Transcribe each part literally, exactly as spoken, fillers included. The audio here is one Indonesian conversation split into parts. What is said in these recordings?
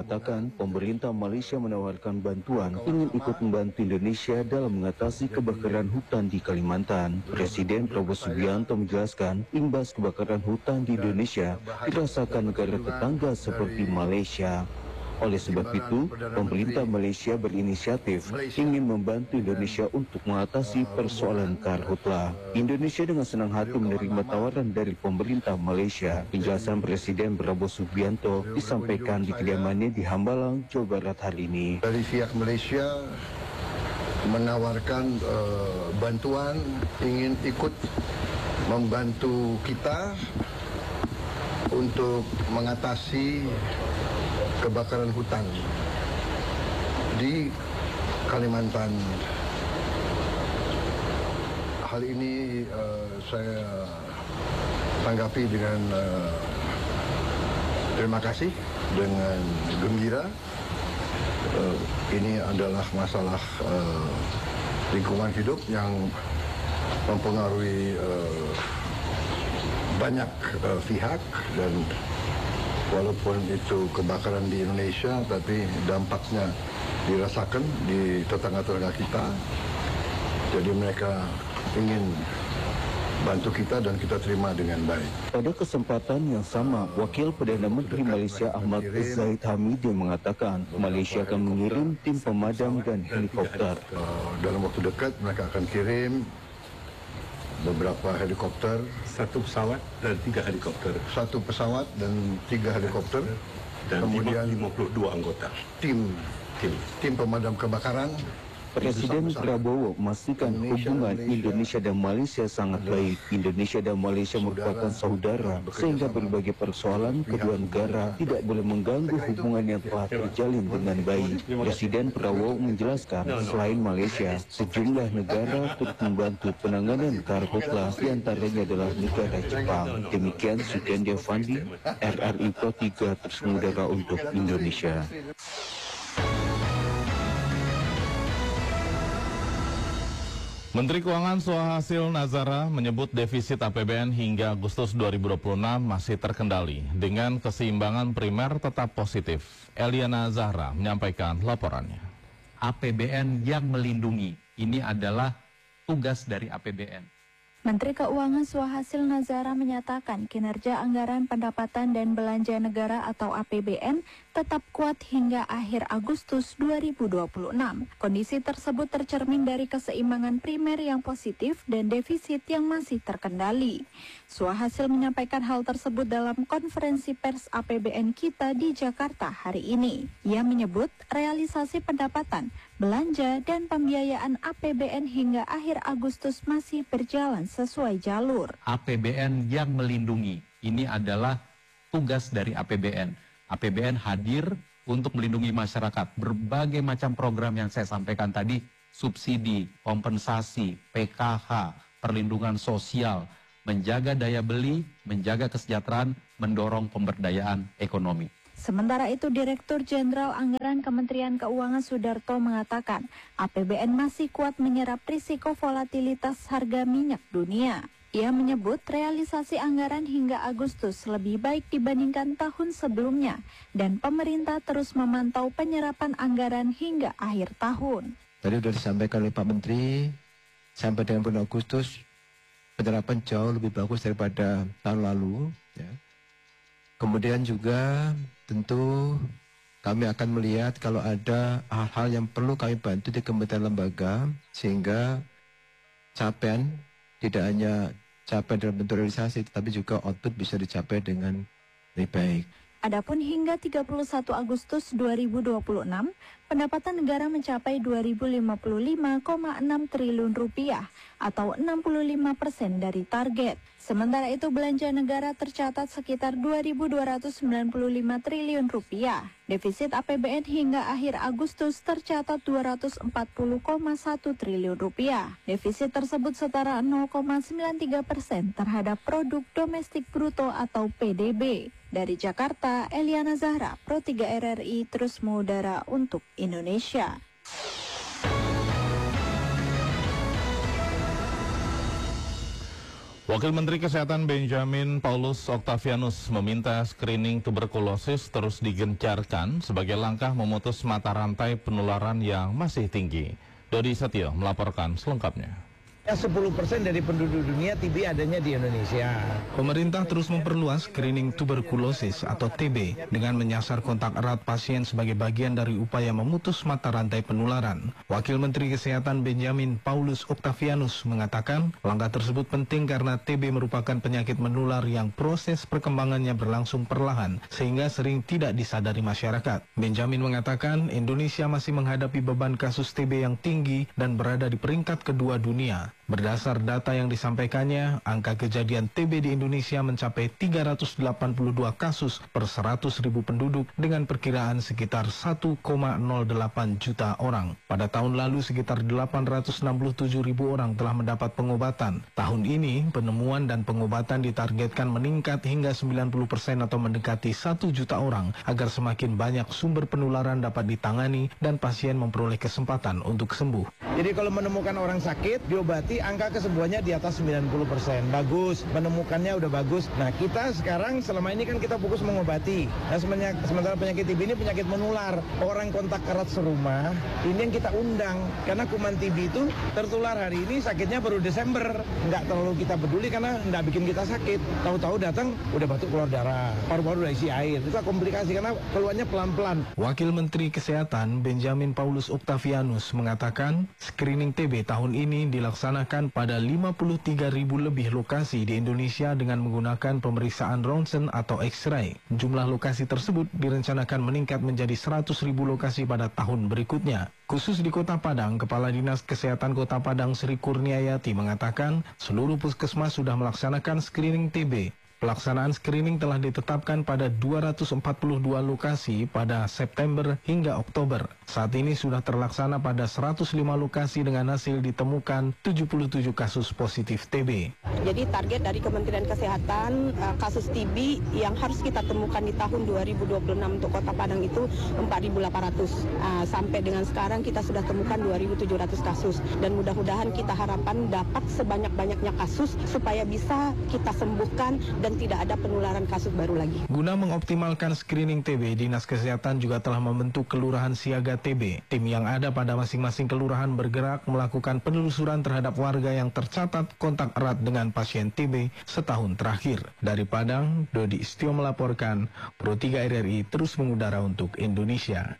mengatakan pemerintah Malaysia menawarkan bantuan ingin ikut membantu Indonesia dalam mengatasi kebakaran hutan di Kalimantan. Presiden Prabowo Subianto menjelaskan imbas kebakaran hutan di Indonesia dirasakan negara tetangga seperti Malaysia. Oleh sebab itu, pemerintah Malaysia berinisiatif ingin membantu Indonesia untuk mengatasi persoalan karhutla. Indonesia dengan senang hati menerima tawaran dari pemerintah Malaysia. Penjelasan Presiden Prabowo Subianto disampaikan di kediamannya di Hambalang, Jawa Barat hari ini. Dari pihak Malaysia menawarkan uh, bantuan, ingin ikut membantu kita untuk mengatasi kebakaran hutan di Kalimantan. Hal ini uh, saya tanggapi dengan uh, terima kasih, dengan gembira. Uh, ini adalah masalah uh, lingkungan hidup yang mempengaruhi uh, banyak uh, pihak, dan walaupun itu kebakaran di Indonesia, tapi dampaknya dirasakan di tetangga-tetangga kita. Jadi mereka ingin bantu kita dan kita terima dengan baik. Pada kesempatan yang sama, Wakil Perdana Menteri Malaysia Ahmad Zahid Hamidi mengatakan Malaysia akan mengirim tim pemadam dan helikopter. Uh, dalam waktu dekat mereka akan kirim beberapa helikopter, satu pesawat dan tiga helikopter, satu pesawat dan tiga helikopter, dan kemudian lima puluh dua anggota tim tim tim pemadam kebakaran. Presiden Prabowo memastikan hubungan Indonesia dan Malaysia sangat baik. Indonesia dan Malaysia merupakan saudara, sehingga berbagai persoalan kedua negara tidak boleh mengganggu hubungan yang telah terjalin dengan baik. Presiden Prabowo menjelaskan, selain Malaysia, sejumlah negara turut membantu penanganan karhutla, diantaranya adalah negara Jepang. Demikian Sugende Fandi, R R I Pro tiga terus mengudara untuk Indonesia. Menteri Keuangan Suhasil Nazara menyebut defisit A P B N hingga Agustus dua ribu dua puluh enam masih terkendali dengan keseimbangan primer tetap positif. Eliana Zahra menyampaikan laporannya. A P B N yang melindungi, ini adalah tugas dari A P B N. Menteri Keuangan Suhasil Nazara menyatakan kinerja anggaran pendapatan dan belanja negara atau A P B N tetap kuat hingga akhir Agustus dua ribu dua puluh enam. Kondisi tersebut tercermin dari keseimbangan primer yang positif dan defisit yang masih terkendali. Suhasil menyampaikan hal tersebut dalam konferensi pers A P B N kita di Jakarta hari ini. Ia menyebut realisasi pendapatan, belanja, dan pembiayaan A P B N hingga akhir Agustus masih berjalan sesuai jalur. A P B N yang melindungi, ini adalah tugas dari A P B N. A P B N hadir untuk melindungi masyarakat. Berbagai macam program yang saya sampaikan tadi, subsidi, kompensasi, P K H, perlindungan sosial, menjaga daya beli, menjaga kesejahteraan, mendorong pemberdayaan ekonomi. Sementara itu, Direktur Jenderal Anggaran Kementerian Keuangan Sudarto mengatakan A P B N masih kuat menyerap risiko volatilitas harga minyak dunia. Ia menyebut realisasi anggaran hingga Agustus lebih baik dibandingkan tahun sebelumnya dan pemerintah terus memantau penyerapan anggaran hingga akhir tahun. Tadi sudah disampaikan oleh Pak Menteri, sampai dengan bulan Agustus penyerapan jauh lebih bagus daripada tahun lalu. Ya. Kemudian juga tentu kami akan melihat kalau ada hal-hal yang perlu kami bantu di kementerian lembaga sehingga capaian tidak hanya capaian dalam bentuk realisasi tetapi juga output bisa dicapai dengan lebih baik. Adapun hingga tiga puluh satu Agustus dua ribu dua puluh enam, pendapatan negara mencapai dua ribu lima puluh lima koma enam triliun rupiah atau enam puluh lima persen dari target. Sementara itu belanja negara tercatat sekitar dua ribu dua ratus sembilan puluh lima triliun rupiah. Defisit A P B N hingga akhir Agustus tercatat dua ratus empat puluh koma satu triliun rupiah. Defisit tersebut setara nol koma sembilan tiga persen terhadap produk domestik bruto atau P D B. Dari Jakarta, Eliana Zahra, Pro tiga R R I terus mengudara untuk Indonesia. Wakil Menteri Kesehatan Benjamin Paulus Octavianus meminta screening tuberkulosis terus digencarkan sebagai langkah memutus mata rantai penularan yang masih tinggi. Dodi Satyo melaporkan selengkapnya. sepuluh persen dari penduduk dunia T B adanya di Indonesia. Pemerintah terus memperluas screening tuberkulosis atau T B dengan menyasar kontak erat pasien sebagai bagian dari upaya memutus mata rantai penularan. Wakil Menteri Kesehatan Benjamin Paulus Octavianus mengatakan langkah tersebut penting karena T B merupakan penyakit menular yang proses perkembangannya berlangsung perlahan sehingga sering tidak disadari masyarakat. Benjamin mengatakan Indonesia masih menghadapi beban kasus T B yang tinggi dan berada di peringkat kedua dunia. Berdasar data yang disampaikannya, angka kejadian T B di Indonesia mencapai tiga ratus delapan puluh dua kasus per seratus ribu penduduk dengan perkiraan sekitar satu koma nol delapan juta orang. Pada tahun lalu sekitar delapan ratus enam puluh tujuh ribu orang telah mendapat pengobatan. Tahun ini, penemuan dan pengobatan ditargetkan meningkat hingga sembilan puluh persen atau mendekati satu juta orang agar semakin banyak sumber penularan dapat ditangani dan pasien memperoleh kesempatan untuk sembuh. Jadi kalau menemukan orang sakit, diobati, angka kesembuhannya di atas sembilan puluh persen. Bagus, menemukannya udah bagus. Nah, kita sekarang selama ini kan kita fokus mengobati. Nah, sementara penyakit T B ini penyakit menular. Orang kontak erat serumah, ini yang kita undang. Karena kuman T B itu tertular hari ini, sakitnya baru Desember. Nggak terlalu kita peduli karena nggak bikin kita sakit. Tahu-tahu datang, udah batuk keluar darah. Paru-paru udah isi air. Itu komplikasi karena keluarnya pelan-pelan. Wakil Menteri Kesehatan Benjamin Paulus Octavianus mengatakan screening T B tahun ini dilaksanakan pada lima puluh tiga ribu lebih lokasi di Indonesia dengan menggunakan pemeriksaan ronsen atau X-ray. Jumlah lokasi tersebut direncanakan meningkat menjadi seratus ribu lokasi pada tahun berikutnya. Khusus di Kota Padang, Kepala Dinas Kesehatan Kota Padang Sri Kurniayati mengatakan seluruh puskesmas sudah melaksanakan screening T B. Pelaksanaan screening telah ditetapkan pada dua ratus empat puluh dua lokasi pada September hingga Oktober. Saat ini sudah terlaksana pada seratus lima lokasi dengan hasil ditemukan tujuh puluh tujuh kasus positif T B. Jadi target dari Kementerian Kesehatan kasus T B yang harus kita temukan di tahun dua ribu dua puluh enam untuk Kota Padang itu empat ribu delapan ratus. Sampai dengan sekarang kita sudah temukan dua ribu tujuh ratus kasus. Dan mudah-mudahan kita harapkan dapat sebanyak-banyaknya kasus supaya bisa kita sembuhkan dan tidak ada penularan kasus baru lagi. Guna mengoptimalkan screening T B, Dinas Kesehatan juga telah membentuk Kelurahan Siaga T B. Tim yang ada pada masing-masing kelurahan bergerak melakukan penelusuran terhadap warga yang tercatat kontak erat dengan pasien T B setahun terakhir. Dari Padang, Dodi Istio melaporkan, Pro tiga R R I terus mengudara untuk Indonesia.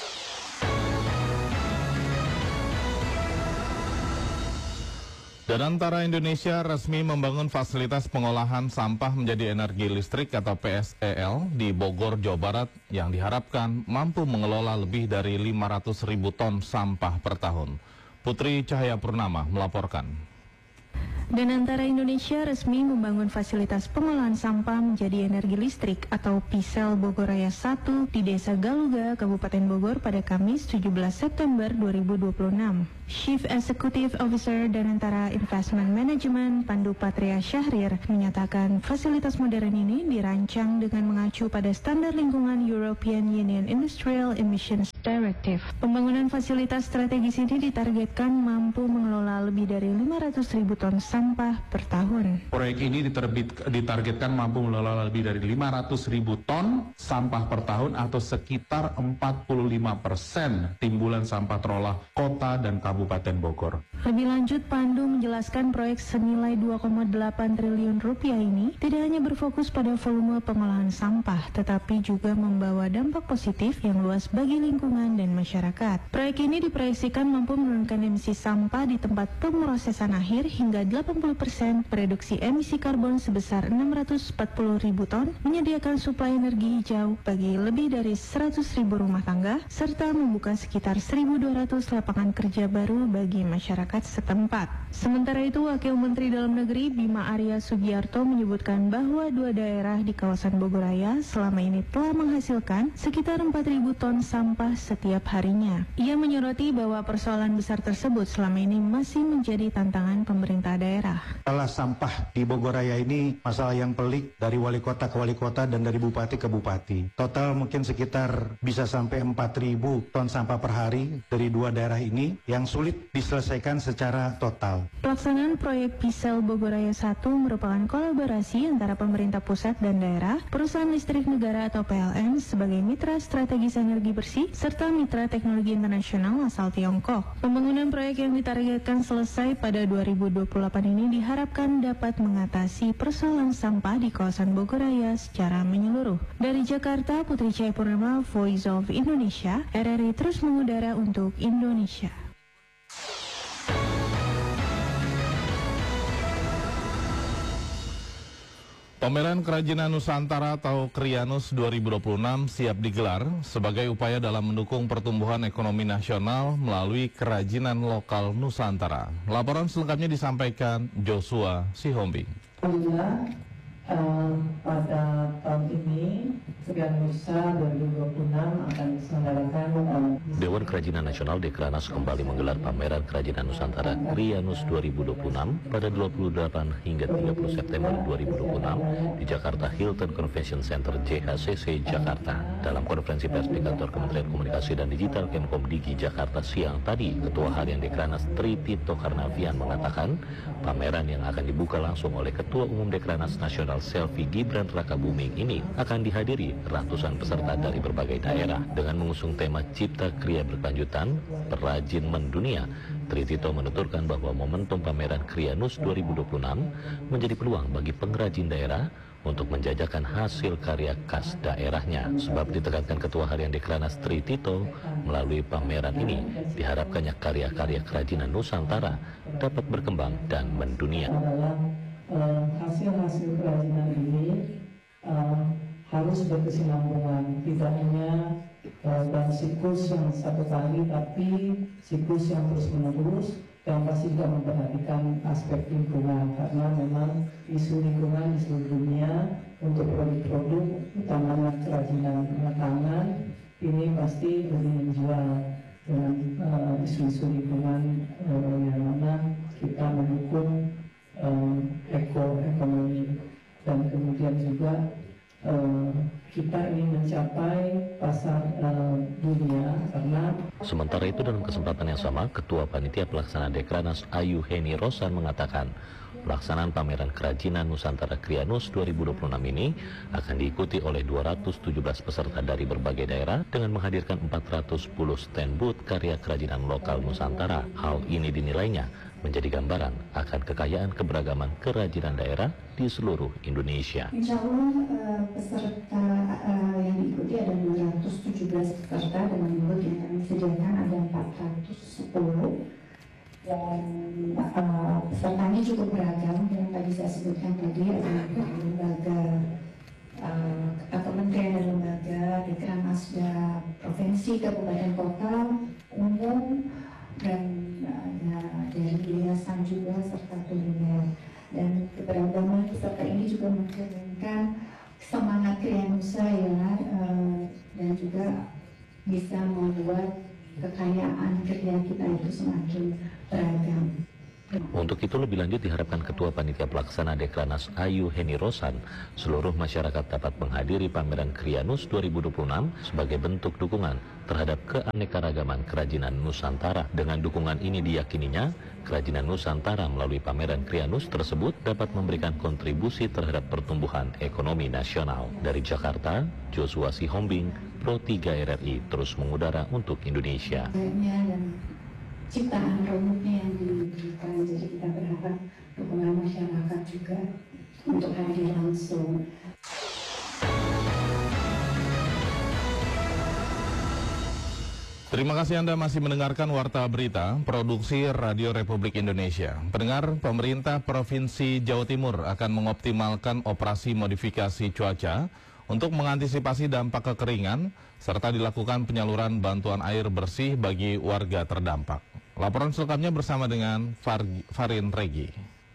Dan antara Indonesia resmi membangun fasilitas pengolahan sampah menjadi energi listrik atau P S E L di Bogor, Jawa Barat yang diharapkan mampu mengelola lebih dari lima ratus ribu ton sampah per tahun. Putri Cahaya Purnama melaporkan. Dan antara Indonesia resmi membangun fasilitas pengolahan sampah menjadi energi listrik atau P S E L Bogor Raya satu di Desa Galuga, Kabupaten Bogor pada Kamis tujuh belas September dua ribu dua puluh enam. Chief Executive Officer Danantara Investment Management Pandu Patria Syahrir menyatakan fasilitas modern ini dirancang dengan mengacu pada standar lingkungan European Union Industrial Emissions Directive. Pembangunan fasilitas strategis ini ditargetkan mampu mengelola lebih dari lima ratus ribu ton sampah per tahun. Proyek ini diterbit, ditargetkan mampu mengelola lebih dari lima ratus ribu ton sampah per tahun atau sekitar empat puluh lima persen timbulan sampah terolah kota dan Kabupaten Bogor. Lebih lanjut, Pandu menjelaskan proyek senilai dua koma delapan triliun rupiah ini tidak hanya berfokus pada volume pengolahan sampah, tetapi juga membawa dampak positif yang luas bagi lingkungan dan masyarakat. Proyek ini diproyeksikan mampu menurunkan emisi sampah di tempat pemrosesan akhir hingga delapan puluh persen, reduksi emisi karbon sebesar enam ratus empat puluh ribu ton, menyediakan suplai energi hijau bagi lebih dari seratus ribu rumah tangga, serta membuka sekitar seribu dua ratus lapangan kerja baru bagi masyarakat setempat. Sementara itu, Wakil Menteri Dalam Negeri Bima Arya Sugiarto menyebutkan bahwa dua daerah di kawasan Bogor Raya selama ini telah menghasilkan sekitar empat ribu ton sampah setiap harinya. Ia menyoroti bahwa persoalan besar tersebut selama ini masih menjadi tantangan pemerintah daerah daerah. Masalah sampah di Bogoraya ini masalah yang pelik dari wali kota ke wali kota dan dari bupati ke bupati. Total mungkin sekitar bisa sampai empat ribu ton sampah per hari dari dua daerah ini yang sulit diselesaikan secara total. Pelaksanaan proyek Pisel Bogoraya satu merupakan kolaborasi antara pemerintah pusat dan daerah, perusahaan listrik negara atau P L N sebagai mitra strategis energi bersih, serta mitra teknologi internasional asal Tiongkok. Pembangunan proyek yang ditargetkan selesai pada dua ribu dua puluh delapan ini diharapkan dapat mengatasi persoalan sampah di kawasan Bogoraya secara menyeluruh. Dari Jakarta, Putri Cahayapurnama, Voice of Indonesia, R R I terus mengudara untuk Indonesia. Pameran Kerajinan Nusantara atau Krianus dua ribu dua puluh enam siap digelar sebagai upaya dalam mendukung pertumbuhan ekonomi nasional melalui kerajinan lokal Nusantara. Laporan selengkapnya disampaikan Joshua Sihombing. Alhamdulillah, uh, pada tahun ini Krianusa dua ribu dua puluh enam akan diselenggarakan. Uh, Dewan Kerajinan Nasional Dekranas kembali menggelar pameran Kerajinan Nusantara Krianus dua ribu dua puluh enam pada dua puluh delapan hingga tiga puluh September dua ribu dua puluh enam di Jakarta Hilton Convention Center J H C C Jakarta. Dalam konferensi pers di kantor Kementerian Komunikasi dan Digital Kemkom Digi Jakarta siang tadi, Ketua Harian Dekranas Tri Tito Karnavian mengatakan pameran yang akan dibuka langsung oleh Ketua Umum Dekranas Nasional Selvi Gibran Rakabuming ini akan dihadiri ratusan peserta dari berbagai daerah. Dengan mengusung tema Cipta Kriya Berkelanjutan, Perajin Mendunia, Tri Tito menuturkan bahwa momentum pameran Krianus dua ribu dua puluh enam menjadi peluang bagi pengrajin daerah untuk menjajakan hasil karya khas daerahnya. Sebab ditekankan Ketua Harian Dekranas Tri Tito, melalui pameran ini diharapkannya karya-karya kerajinan Nusantara dapat berkembang dan mendunia. Adalah uh, hasil-hasil kerajinan ini uh, harus berkesinambungan, tidak hanya uh, dalam siklus yang satu kali, tapi siklus yang terus-menerus, yang pasti juga memperhatikan aspek lingkungan, karena memang isu lingkungan di seluruh dunia untuk produk-produk utamanya kerajinan tangan ini pasti lebih menjual dengan uh, isu-isu lingkungan uh, yang mana kita mendukung uh, eko-ekonomi, dan kemudian juga uh, kita ingin mencapai pasar uh, dunia karena. Sementara itu dalam kesempatan yang sama, Ketua Panitia Pelaksana Dekranas Ayu Heni Rosan mengatakan pelaksanaan pameran kerajinan Nusantara Krianus dua ribu dua puluh enam ini akan diikuti oleh dua ratus tujuh belas peserta dari berbagai daerah dengan menghadirkan empat ratus sepuluh stand booth karya kerajinan lokal Nusantara. Hal ini dinilainya menjadi gambaran akan kekayaan keberagaman kerajinan daerah di seluruh Indonesia. Insya Allah uh, peserta uh, yang diikuti ada dua ratus tujuh belas peserta dengan booth yang kami sediakan ada empat ratus sepuluh. Dan uh, pesertanya cukup beragam, yang tadi saya sebutkan tadi ada lembaga uh, kementerian dan lembaga, Dekranas, provinsi, kabupaten, kota, umum, dan ada dari yayasan juga serta kuliner. Dan keberagaman peserta ini juga mencerminkan semangat Krianusa ya, uh, dan juga bisa membuat kekayaan kerja kita itu semakin beragam. Untuk itu lebih lanjut diharapkan Ketua Panitia Pelaksana Dekranas Ayu Heni Rosan, seluruh masyarakat dapat menghadiri pameran Krianus dua ribu dua puluh enam sebagai bentuk dukungan terhadap keanekaragaman kerajinan Nusantara. Dengan dukungan ini diyakininya, kerajinan Nusantara melalui pameran Krianus tersebut dapat memberikan kontribusi terhadap pertumbuhan ekonomi nasional. Dari Jakarta, Joshua Sihombing, Pro tiga R R I terus mengudara untuk Indonesia. Dan ciptaan produknya yang diberikan, jadi kita berharap dukungan masyarakat juga untuk hadir langsung. Terima kasih Anda masih mendengarkan Warta Berita, produksi Radio Republik Indonesia. Pendengar, pemerintah Provinsi Jawa Timur akan mengoptimalkan operasi modifikasi cuaca untuk mengantisipasi dampak kekeringan, serta dilakukan penyaluran bantuan air bersih bagi warga terdampak. Laporan selengkapnya bersama dengan Far Farin Regi.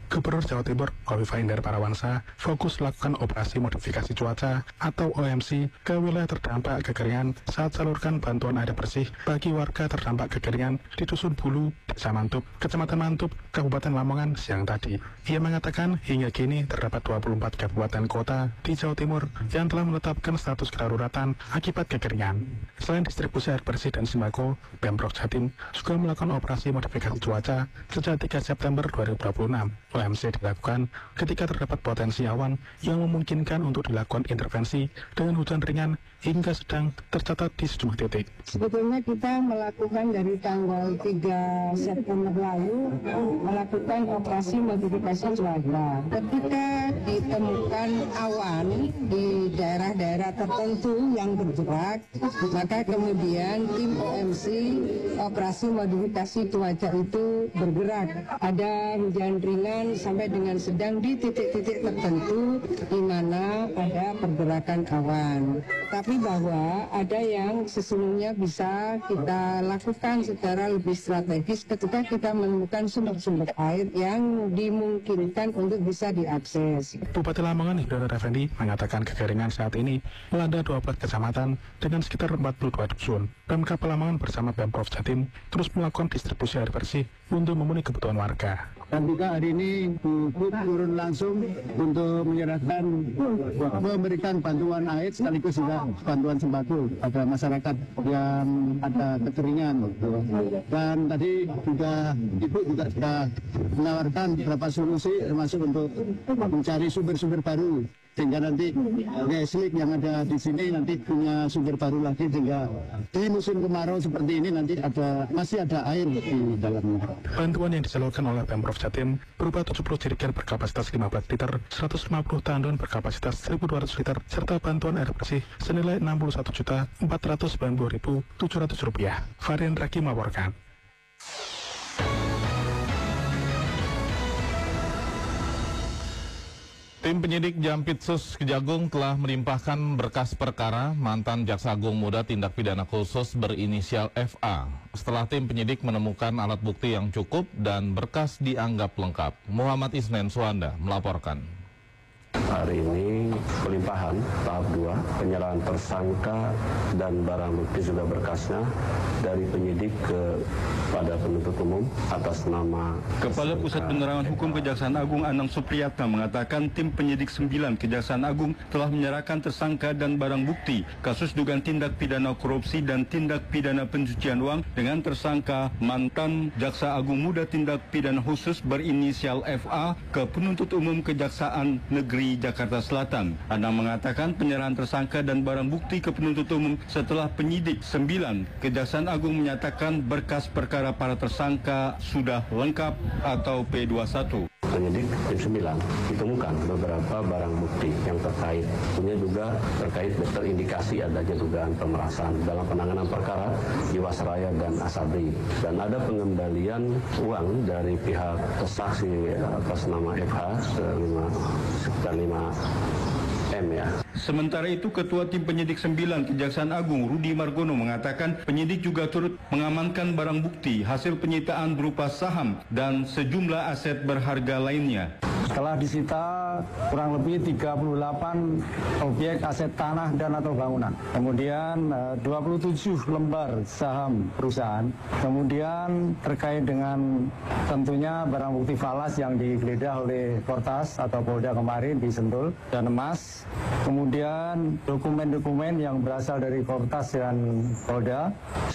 Gubernur Jawa Timur Khofifah Indar Parawansa fokus lakukan operasi modifikasi cuaca atau O M C ke wilayah terdampak kekeringan saat salurkan bantuan air bersih bagi warga terdampak kekeringan di Dusun Bulu, Desa Mantup, Kecamatan Mantup, Kabupaten Lamongan siang tadi. Ia mengatakan hingga kini terdapat dua puluh empat kabupaten kota di Jawa Timur yang telah menetapkan status kedaruratan akibat kekeringan. Selain distribusi air bersih dan sembako, Pemprov Jatim juga melakukan operasi modifikasi cuaca sejak tiga September dua ribu dua puluh enam. O M C dilakukan ketika terdapat potensi awan yang memungkinkan untuk dilakukan intervensi dengan hujan ringan hingga sedang tercatat di sejumlah titik. Sebetulnya kita melakukan dari tanggal tiga September lalu melakukan operasi modifikasi cuaca. Ketika ditemukan awan di daerah-daerah tertentu yang bergerak, maka kemudian tim O M C operasi modifikasi cuaca itu bergerak. Ada hujan ringan sampai dengan sedang di titik-titik tertentu di mana ada pergerakan awan. Tapi bahwa ada yang sesungguhnya bisa kita lakukan secara lebih strategis ketika kita menemukan sumber-sumber air yang dimungkinkan untuk bisa diakses. Bupati Lamongan Hidayat Effendi mengatakan kekeringan saat ini melanda dua belas kecamatan dengan sekitar empat puluh dua dusun. Pemkab Lamongan bersama Pemprov Jatim terus melakukan distribusi air bersih untuk memenuhi kebutuhan warga. Dan juga hari ini Bu turun langsung untuk menyerahkan, memberikan bantuan air sekaligus juga bantuan sembako pada masyarakat yang ada kekeringan. Dan tadi juga Ibu juga sudah menawarkan beberapa solusi termasuk untuk mencari sumber-sumber baru. Sehingga nanti Geslik yang ada di sini nanti punya sumber baru lagi sehingga di musim kemarau seperti ini nanti ada masih ada air di dalamnya. Bantuan yang disalurkan oleh Pemprov Jatim berupa tujuh puluh jerigen berkapasitas lima belas liter, seratus lima puluh tandon berkapasitas seribu dua ratus liter, serta bantuan air bersih senilai enam puluh satu juta empat ratus sembilan puluh ribu tujuh ratus rupiah. Varian Raki melaporkan. Tim penyidik Jampitsus Kejagung telah melimpahkan berkas perkara mantan Jaksa Agung Muda Tindak Pidana Khusus berinisial F A. Setelah tim penyidik menemukan alat bukti yang cukup dan berkas dianggap lengkap. Muhammad Isnen Suwanda melaporkan. Hari ini pelimpahan tahap dua, penyerahan tersangka dan barang bukti juga berkasnya dari penyidik kepada penuntut umum atas nama Kepala Pusat Penerangan Hukum Kejaksaan Agung Anang Supriyatna mengatakan tim penyidik sembilan Kejaksaan Agung telah menyerahkan tersangka dan barang bukti kasus dugaan tindak pidana korupsi dan tindak pidana pencucian uang dengan tersangka mantan Jaksa Agung Muda Tindak Pidana Khusus berinisial F A ke penuntut umum Kejaksaan Negeri Jakarta Selatan. Anang mengatakan penyerahan tersangka dan barang bukti ke penuntut umum setelah penyidik sembilan Kejaksaan Agung menyatakan berkas perkara para tersangka sudah lengkap atau P dua puluh satu. Penyidik tim sembilan ditemukan beberapa barang bukti yang terkait. Punya juga terkait terindikasi adanya dugaan pemerasan dalam penanganan perkara Jiwasraya dan Asabri. Dan ada pengembalian uang dari pihak saksi atas nama F H sekitar lima M ya. Sementara itu, Ketua Tim Penyidik sembilan Kejaksaan Agung Rudi Margono mengatakan penyidik juga turut mengamankan barang bukti hasil penyitaan berupa saham dan sejumlah aset berharga lainnya. Telah disita kurang lebih tiga puluh delapan objek aset tanah dan atau bangunan. Kemudian dua puluh tujuh lembar saham perusahaan. Kemudian terkait dengan tentunya barang bukti falas yang digeledah oleh Kortas atau Polda kemarin di Sentul dan emas. Kemudian dokumen-dokumen yang berasal dari Kortas dan Polda.